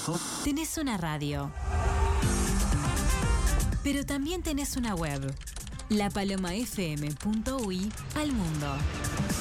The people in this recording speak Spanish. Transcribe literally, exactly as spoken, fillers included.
Tenés una radio, pero también tenés una web, la paloma f m punto u y al mundo.